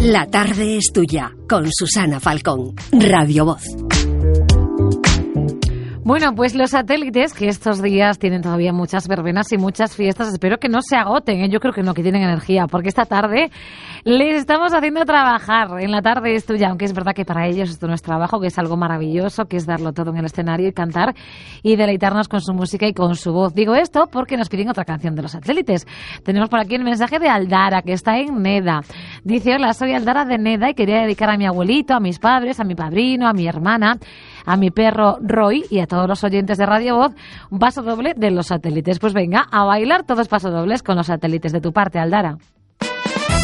La tarde es tuya, con Susana Falcón, Radio Voz. Bueno, pues los satélites, que estos días tienen todavía muchas verbenas y muchas fiestas, espero que no se agoten, ¿eh? Yo creo que no, que tienen energía, porque esta tarde les estamos haciendo trabajar. En la tarde es tuya, aunque es verdad que para ellos esto no es trabajo, que es algo maravilloso, que es darlo todo en el escenario y cantar y deleitarnos con su música y con su voz. Digo esto porque nos piden otra canción de los satélites. Tenemos por aquí el mensaje de Aldara, que está en Neda. Dice: hola, soy Aldara de Neda y quería dedicar a mi abuelito, a mis padres, a mi padrino, a mi hermana, a mi perro Roy y a todos los oyentes de Radio Voz un paso doble de los satélites. Pues venga, a bailar todos pasodobles con los satélites de tu parte, Aldara.